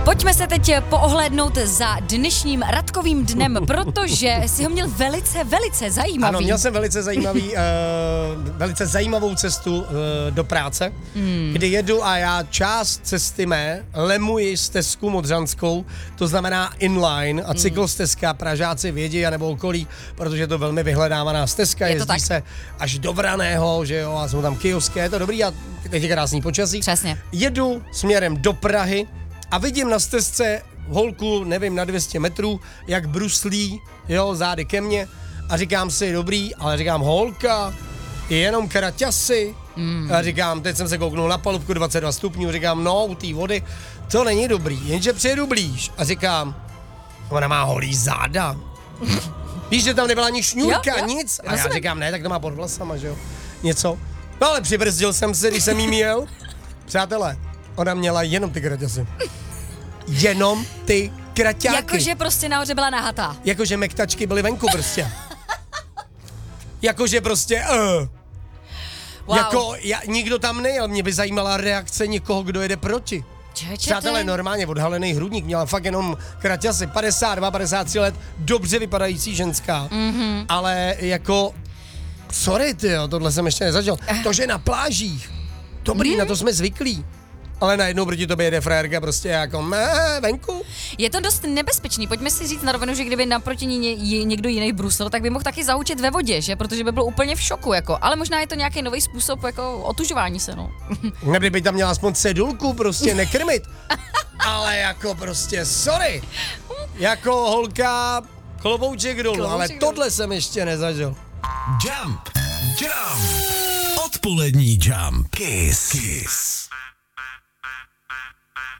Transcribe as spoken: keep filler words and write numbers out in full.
Pojďme se teď poohlédnout za dnešním Radkovým dnem, protože si ho měl velice, velice zajímavý. Ano, měl jsem velice zajímavý, uh, velice zajímavou cestu uh, do práce, hmm. kdy jedu a já část cesty mé lemuji stezku Modřanskou, to znamená inline a cyklostezka, Pražáci vědí a nebo okolí, protože je to velmi vyhledávaná stezka, je jezdí tak. se až do Vraného, že jo, a jsou tam kiosky, je to dobrý a teď je krásný počasí. Přesně. Jedu směrem do Prahy a vidím na stezce holku, nevím, na dvě stě metrů, jak bruslí, jo, zády ke mně a říkám si, dobrý, ale říkám, holka, je jenom kraťasy. Mm. A říkám, teď jsem se kouknul na palubku dvacet dva stupňů, říkám, no, u té vody, to není dobrý, jenže přijedu blíž a říkám, ona má holý záda. Víš, že tam nebyla ani šňůrka, jo, jo. nic. A Rozumím. já říkám, ne, tak to má pod vlasama, že jo, něco. No ale přibrzdil jsem se, když jsem jí měl. Přátelé, ona měla jenom ty kraťasy. Jenom ty kraťáky. Jakože prostě nahoře byla nahatá. Jakože mektačky byly venku prostě. Jakože prostě uh. Wow. Jako já, nikdo tam nejel, mě by zajímala reakce někoho, kdo jede proti. Čeče, Přátelé, ty. normálně odhalený hrudník, měla fakt jenom kraťasy, padesát dva, padesát tři let, dobře vypadající ženská, mm-hmm. ale jako, sorry tyjo, tohle jsem ještě nezažil. To, že na plážích, dobrý, mm. na to jsme zvyklí. Ale najednou proti tobě jede frérka prostě jako mé, venku. Je to dost nebezpečný. Pojďme si říct na rovinu, že kdyby naproti ní ně, někdo jiný brusil, tak by mohl taky zahučet ve vodě, že? Protože by byl úplně v šoku, jako. Ale možná je to nějaký nový způsob jako otužování se, no. Kdyby tam měla aspoň cedulku, prostě nekrmit. Ale jako prostě, sorry. Jako holka, klobouček dolů, Klobouček ale dolů. tohle jsem ještě nezažil. Jump, jump, odpolední jump, Kiss, Kiss.